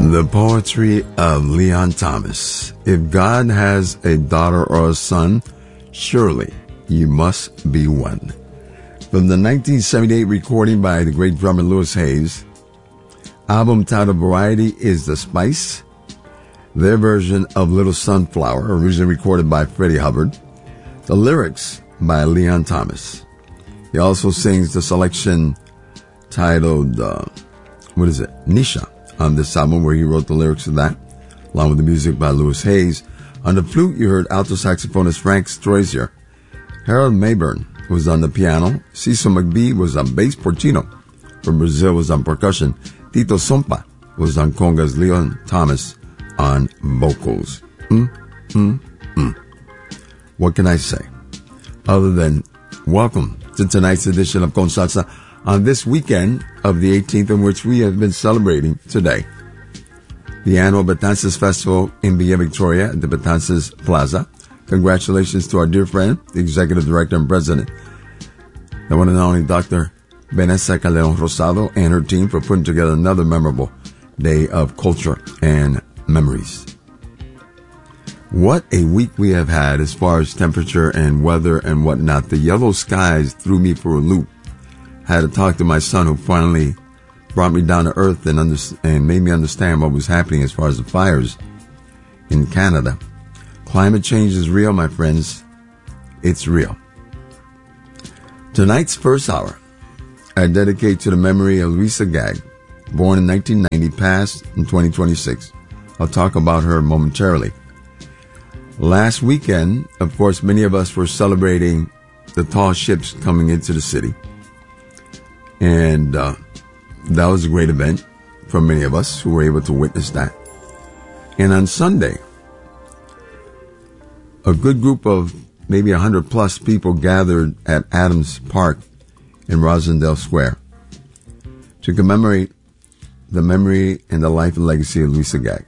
The poetry of Leon Thomas. If God has a daughter or a son, surely you must be one. From the 1978 recording by the great drummer Louis Hayes, album titled Variety is the Spice, their version of Little Sunflower, originally recorded by Freddie Hubbard, the lyrics by Leon Thomas. He also sings the selection titled, Nisha, on this album, where he wrote the lyrics of that, along with the music by Louis Hayes. On the flute, you heard alto saxophonist Frank Strozier. Harold Mayburn was on the piano. Cecil McBee was on bass. Portino from Brazil was on percussion. Tito Sompa was on congas. Leon Thomas on vocals. What can I say other than welcome to tonight's edition of Con Salsa on this weekend of the 18th, in which we have been celebrating today the annual Betances Festival in Villa Victoria at the Betances Plaza. Congratulations to our dear friend, the Executive Director and President, the one and only Dr. Vanessa Calderon Rosado, and her team for putting together another memorable day of culture and memories. What a week we have had as far as temperature and weather and whatnot. The yellow skies threw me for a loop. I had to talk to my son, who finally brought me down to earth and made me understand what was happening as far as the fires in Canada. Climate change is real, my friends. It's real. Tonight's first hour, I dedicate to the memory of Louisa Gagg, born in 1990, passed in 2026. I'll talk about her momentarily. Last weekend, of course, many of us were celebrating the tall ships coming into the city. And that was a great event for many of us who were able to witness that. And on Sunday, a good group of maybe 100 plus people gathered at Adams Park in Rosendale Square to commemorate the memory and the life and legacy of Louisa Gagg.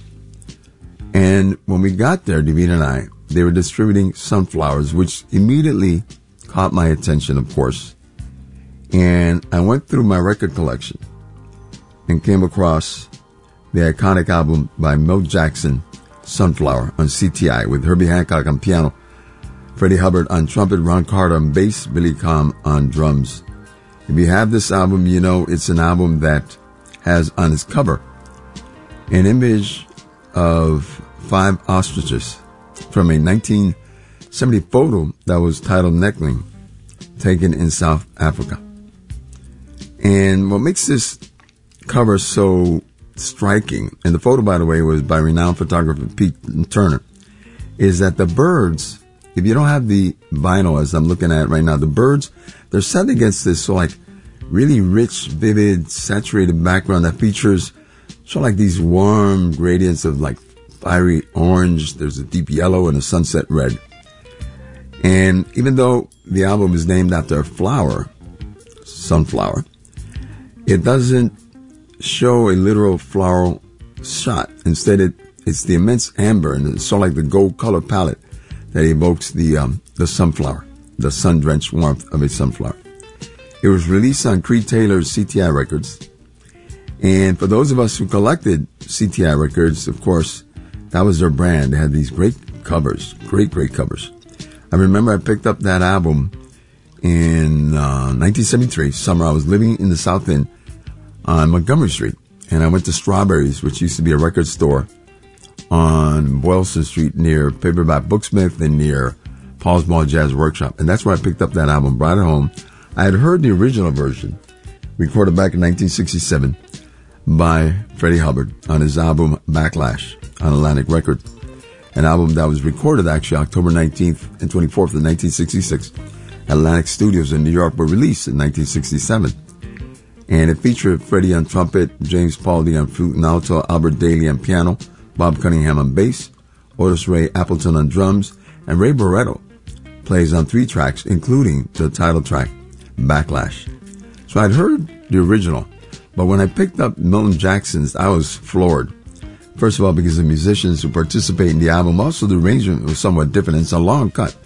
And when we got there, Davina and I, they were distributing sunflowers, which immediately caught my attention, of course. And I went through my record collection and came across the iconic album by Milt Jackson, Sunflower, on CTI, with Herbie Hancock on piano, Freddie Hubbard on trumpet, Ron Carter on bass, Billy Calm on drums. If you have this album, you know it's an album that has on its cover an image of 5 ostriches from a 1970 photo that was titled Neckling, taken in South Africa. And what makes this cover so striking, and the photo, by the way, was by renowned photographer Pete Turner, is that the birds, if you don't have the vinyl as I'm looking at right now, the birds, they're set against this really rich, vivid, saturated background that features like these warm gradients of like fiery orange. There's a deep yellow and a sunset red. And even though the album is named after a flower, sunflower, it doesn't show a literal floral shot. Instead, it's the immense amber and it's sort of like the gold color palette that evokes the sunflower, the sun-drenched warmth of a sunflower. It was released on Creed Taylor's CTI Records. And for those of us who collected CTI Records, of course, that was their brand. They had these great covers, great covers. I remember I picked up that album in 1973, summer. I was living in the South End on Montgomery Street, and I went to Strawberries, which used to be a record store on Boylston Street near Paperback Booksmith and near Paul's Mall Jazz Workshop. And that's where I picked up that album, brought it home. I had heard the original version, recorded back in 1967 by Freddie Hubbard on his album Backlash on Atlantic Records, an album that was recorded actually October 19th and 24th of 1966 at Atlantic Studios in New York, but released in 1967. And it featured Freddie on trumpet, James Pauldy on flute and alto, Albert Daly on piano, Bob Cunningham on bass, Otis Ray Appleton on drums, and Ray Barretto plays on 3 tracks, including the title track, Backlash. So I'd heard the original, but when I picked up Milton Jackson's, I was floored. First of all, because the musicians who participate in the album, also the arrangement was somewhat different. It's a long cut.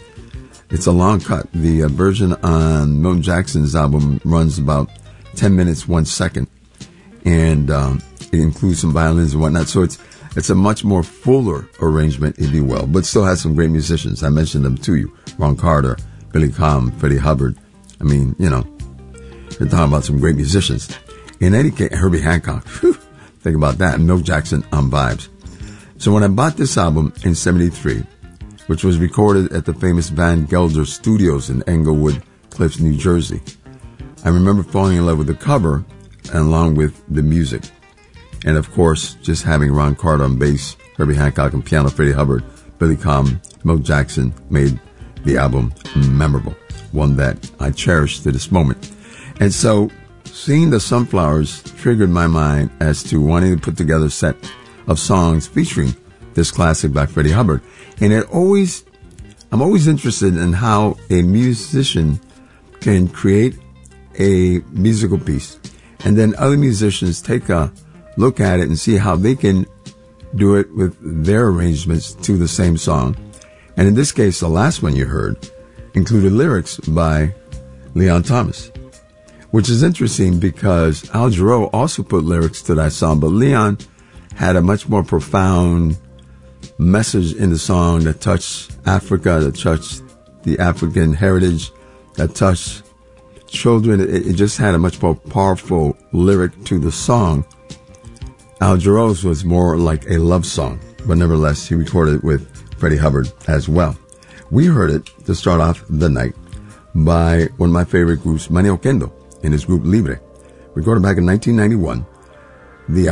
The version on Milton Jackson's album runs about 10 minutes, 1 second. And It includes some violins and whatnot. So it's a much more fuller arrangement, if you will, but still has some great musicians. I mentioned them to you. Ron Carter, Billy Colm, Freddie Hubbard. I mean, you know, you're talking about some great musicians. In any case, Herbie Hancock. Whew, think about that. Milt Jackson on vibes. So when I bought this album in 73, which was recorded at the famous Van Gelder Studios in Englewood Cliffs, New Jersey, I remember falling in love with the cover and along with the music. And of course, just having Ron Carter on bass, Herbie Hancock on piano, Freddie Hubbard, Billy Colm, Milt Jackson made the album memorable, one that I cherish to this moment. And so seeing the Sunflowers triggered my mind as to wanting to put together a set of songs featuring this classic by Freddie Hubbard. And I'm always interested in how a musician can create a musical piece and then other musicians take a look at it and see how they can do it with their arrangements to the same song. And in this case, the last one you heard included lyrics by Leon Thomas, which is interesting because Al Jarreau also put lyrics to that song, but Leon had a much more profound message in the song that touched Africa, that touched the African heritage, that touched children. It just had a much more powerful lyric to the song. Al Jarreau's was more like a love song, but nevertheless, he recorded it with Freddie Hubbard as well. We heard it to start off the night by one of my favorite groups, Manny Oquendo, in his group Libre, recorded back in 1991